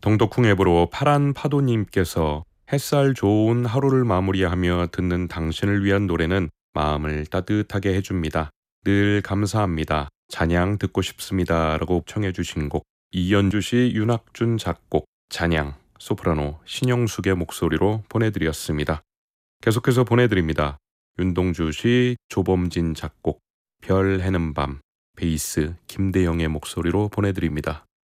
동덕궁 앱으로 파란 파도님께서 햇살 좋은 하루를 마무리하며 듣는 당신을 위한 노래는 마음을 따뜻하게 해줍니다. 늘 감사합니다. 찬양 듣고 싶습니다. 라고 청해 주신 곡, 이연주 씨, 윤학준 작곡, 찬양, 소프라노 신영숙의 목소리로 보내드렸습니다. 계속해서 보내드립니다. 윤동주 씨, 조범진 작곡, 별 해는 밤, 베이스 김대영의 목소리로 보내드립니다.